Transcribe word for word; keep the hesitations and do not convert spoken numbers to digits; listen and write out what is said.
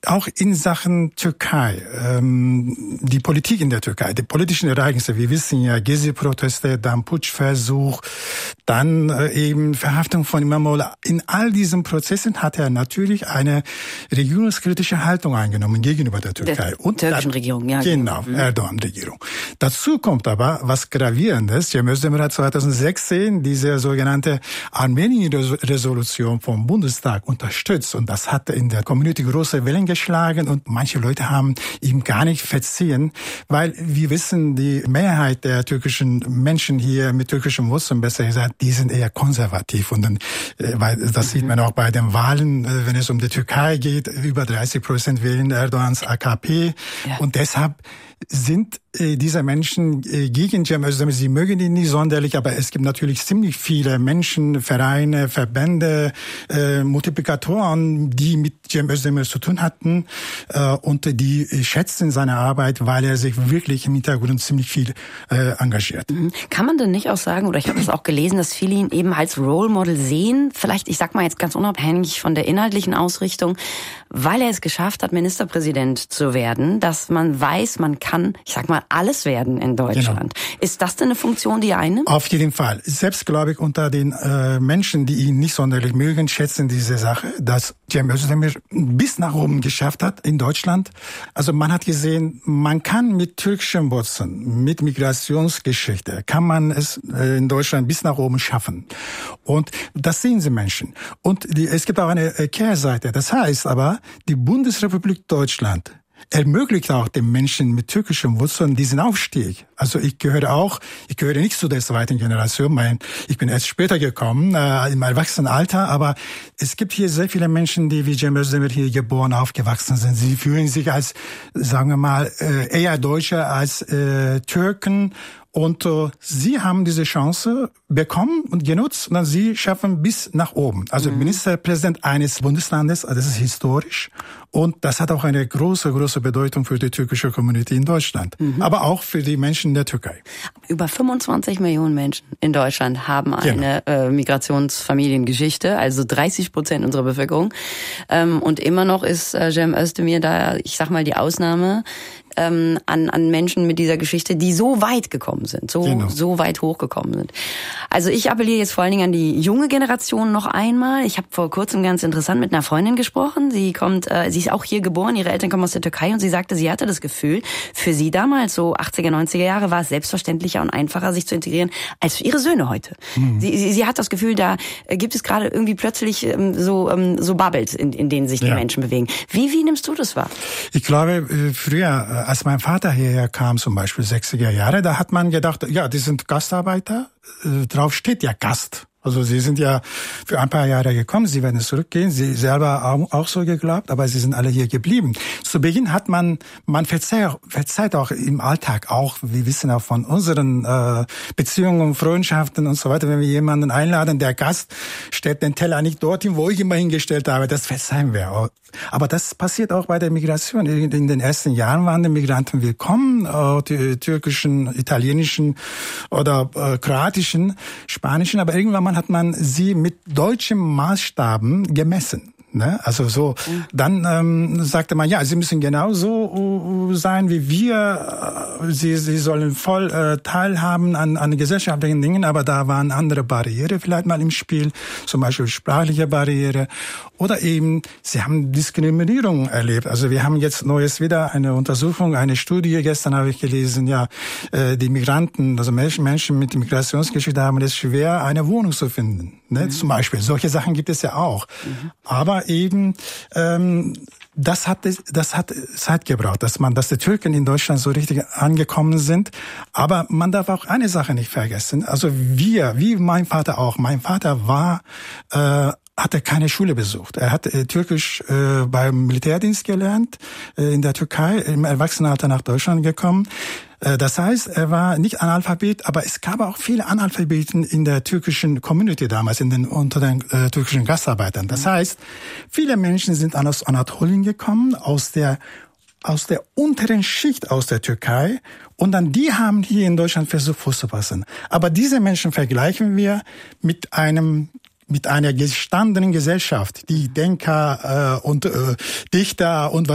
auch in Sachen Türkei, ähm, die Politik in der Türkei, die politischen Ereignisse, wir wissen ja, Gezi-Proteste, dann Putschversuch, dann äh, eben Verhaftung von İmamoğlu. In all diesen Prozessen hat er natürlich eine regierungskritische Haltung eingenommen gegenüber der Türkei. Der und türkischen da, Regierung, ja. Genau, mhm. Erdogan-Regierung. Dazu kommt aber was Gravierendes. Cem Özdemir hat zweitausendsechzehn diese sogenannte Armenien-Resolution vom Bundestag unterstützt und das hat in der Community große Wellen geschlagen und manche Leute haben ihm gar nicht verziehen, weil wir wissen, die Mehrheit der türkischen Menschen hier mit türkischen Wurzeln, besser gesagt, die sind eher konservativ und dann, weil das sieht man auch bei den Wahlen, wenn es um die Türkei geht, über dreißig Prozent wählen Erdogans A K P ja. Und deshalb sind äh, diese Menschen äh, gegen Cem Özdemir. Sie mögen ihn nicht sonderlich, aber es gibt natürlich ziemlich viele Menschen, Vereine, Verbände, äh, Multiplikatoren, die mit Cem Özdemir zu tun hatten äh, und die schätzen seine Arbeit, weil er sich wirklich im Hintergrund ziemlich viel äh, engagiert. Kann man denn nicht auch sagen, oder ich habe das auch gelesen, dass viele ihn eben als Role Model sehen, vielleicht, ich sag mal jetzt ganz unabhängig von der inhaltlichen Ausrichtung, weil er es geschafft hat, Ministerpräsident zu werden, dass man weiß, man kann, ich sag mal, alles werden in Deutschland. Genau. Ist das denn eine Funktion, die er einnimmt? Auf jeden Fall. Selbst, glaube ich, unter den äh, Menschen, die ihn nicht sonderlich mögen, schätzen diese Sache, dass Cem Özdemir bis nach oben geschafft hat in Deutschland. Also man hat gesehen, man kann mit türkischen Wurzeln, mit Migrationsgeschichte, kann man es äh, in Deutschland bis nach oben schaffen. Und das sehen sie Menschen. Und die, es gibt auch eine äh, Kehrseite. Das heißt aber, die Bundesrepublik Deutschland ermöglicht auch den Menschen mit türkischen Wurzeln diesen Aufstieg. Also ich gehöre auch, ich gehöre nicht zu der zweiten Generation, mein, ich bin erst später gekommen, äh, im Erwachsenenalter, aber es gibt hier sehr viele Menschen, die wie Cem Özdemir hier geboren, aufgewachsen sind. Sie fühlen sich als, sagen wir mal, äh, eher Deutsche als äh, Türken. Und äh, sie haben diese Chance bekommen und genutzt und dann sie schaffen bis nach oben. Also mhm. Ministerpräsident eines Bundeslandes, das ist historisch. Und das hat auch eine große, große Bedeutung für die türkische Community in Deutschland. Mhm. Aber auch für die Menschen in der Türkei. Über fünfundzwanzig Millionen Menschen in Deutschland haben eine genau. äh, Migrationsfamiliengeschichte, also dreißig Prozent unserer Bevölkerung. Ähm, und immer noch ist äh, Cem Özdemir da, ich sag mal, die Ausnahme. Ähm, an, an Menschen mit dieser Geschichte, die so weit gekommen sind, so, genau. so weit hochgekommen sind. Also ich appelliere jetzt vor allen Dingen an die junge Generation noch einmal. Ich habe vor kurzem ganz interessant mit einer Freundin gesprochen. Sie kommt, äh, sie ist auch hier geboren, ihre Eltern kommen aus der Türkei und sie sagte, sie hatte das Gefühl, für sie damals, so achtziger, neunziger Jahre, war es selbstverständlicher und einfacher, sich zu integrieren, als für ihre Söhne heute. Mhm. Sie, sie, sie hat das Gefühl, da gibt es gerade irgendwie plötzlich ähm, so, ähm, so Bubbles, in, in denen sich die ja. Menschen bewegen. Wie, wie nimmst du das wahr? Ich glaube, früher, als mein Vater hierher kam, zum Beispiel sechziger Jahre, da hat man gedacht, ja, die sind Gastarbeiter, äh, drauf steht ja Gast. Also sie sind ja für ein paar Jahre gekommen, sie werden zurückgehen, sie selber auch, auch so geglaubt, aber sie sind alle hier geblieben. Zu Beginn hat man, man verzeiht, verzeiht auch im Alltag, auch, wir wissen auch von unseren äh, Beziehungen, Freundschaften und so weiter, wenn wir jemanden einladen, der Gast stellt den Teller nicht dorthin, wo ich ihn mal hingestellt habe, das verzeihen wir. Aber das passiert auch bei der Migration. In den ersten Jahren waren die Migranten willkommen, äh, die türkischen, italienischen oder äh, kroatischen, spanischen, aber irgendwann mal hat man sie mit deutschen Maßstaben gemessen. Ne? Also so, mhm. dann ähm, sagte man, ja, sie müssen genauso sein wie wir. Sie, sie sollen voll äh, teilhaben an, an gesellschaftlichen Dingen, aber da waren andere Barriere vielleicht mal im Spiel, zum Beispiel sprachliche Barriere. Oder eben, sie haben Diskriminierung erlebt. Also wir haben jetzt Neues wieder, eine Untersuchung, eine Studie, gestern habe ich gelesen, ja, äh, die Migranten, also Menschen, Menschen mit Migrationsgeschichte haben es schwer, eine Wohnung zu finden. Ne? Mhm. Zum Beispiel, solche Sachen gibt es ja auch. Mhm. Aber eben, ähm, das hat, das hat Zeit gebraucht, dass man, dass die Türken in Deutschland so richtig angekommen sind. Aber man darf auch eine Sache nicht vergessen. Also wir, wie mein Vater auch. Mein Vater war, äh, hat er keine Schule besucht. Er hat äh, Türkisch äh, beim Militärdienst gelernt, äh, in der Türkei, im Erwachsenenalter nach Deutschland gekommen. Äh, das heißt, er war nicht Analphabet, aber es gab auch viele Analphabeten in der türkischen Community damals, in den, unter den äh, türkischen Gastarbeitern. Das heißt, viele Menschen sind aus Anatolien gekommen, aus der aus der unteren Schicht aus der Türkei, und dann die haben hier in Deutschland versucht, Fuß zu fassen. Aber diese Menschen vergleichen wir mit einem mit einer gestandenen Gesellschaft, die Denker äh, und äh, Dichter und was